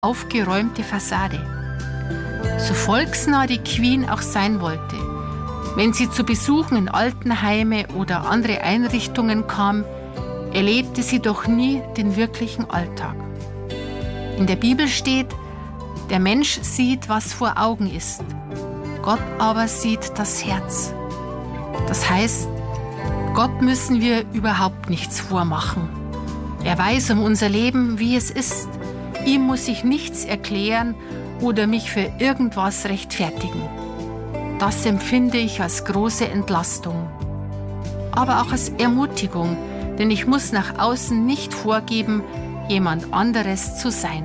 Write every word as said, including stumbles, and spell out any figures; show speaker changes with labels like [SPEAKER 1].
[SPEAKER 1] aufgeräumte Fassade. So volksnah die Queen auch sein wollte, wenn sie zu Besuchen in Altenheime oder andere Einrichtungen kam, erlebte sie doch nie den wirklichen Alltag. In der Bibel steht, der Mensch sieht, was vor Augen ist, Gott aber sieht das Herz. Das heißt, Gott müssen wir überhaupt nichts vormachen. Er weiß um unser Leben, wie es ist. Ihm muss ich nichts erklären oder mich für irgendwas rechtfertigen. Das empfinde ich als große Entlastung, aber auch als Ermutigung, denn ich muss nach außen nicht vorgeben, jemand anderes zu sein.